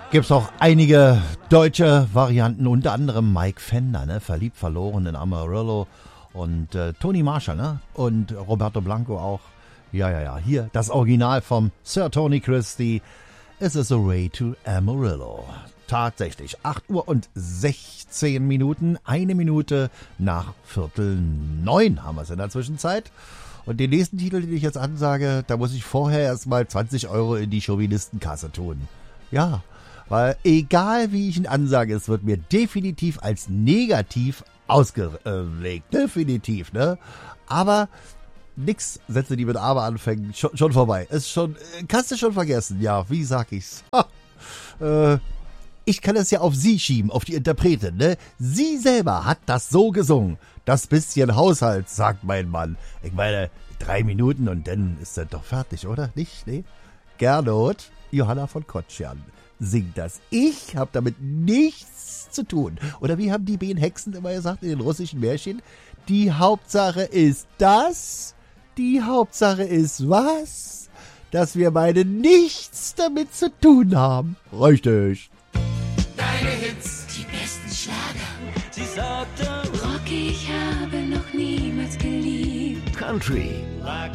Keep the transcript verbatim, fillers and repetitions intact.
Gibt's auch einige deutsche Varianten, unter anderem Mike Fender, ne? Verliebt, verloren in Amarillo und äh, Tony Marshall, ne? Und Roberto Blanco auch. Ja, ja, ja, hier das Original vom Sir Tony Christie. Es ist A Way to Amarillo. Tatsächlich, acht Uhr und sechzehn Minuten, eine Minute nach Viertel neun haben wir es in der Zwischenzeit. Und den nächsten Titel, den ich jetzt ansage, da muss ich vorher erstmal zwanzig Euro in die Chauvinistenkasse tun. Ja, weil egal wie ich ihn ansage, es wird mir definitiv als negativ ausgelegt. Definitiv, ne? Aber nix, Sätze, die mit aber anfangen, schon, schon vorbei. Ist schon, kannst du schon vergessen. Ja, wie sag ich's? Ha, äh, ich kann es ja auf sie schieben, auf die Interpretin, ne? Sie selber hat das so gesungen. Das bisschen Haushalt, sagt mein Mann. Ich meine, drei Minuten und dann ist das doch fertig, oder? Nicht? Nee? Gernot, Johanna von Kotschan, singt das. Ich habe damit nichts zu tun. Oder wie haben die beiden Hexen immer gesagt in den russischen Märchen? Die Hauptsache ist das, die Hauptsache ist was? Dass wir beide nichts damit zu tun haben. Richtig. Deine Hits, die besten Schlager. Sie sagte, Rocky, ich habe noch niemals geliebt. Country, Rock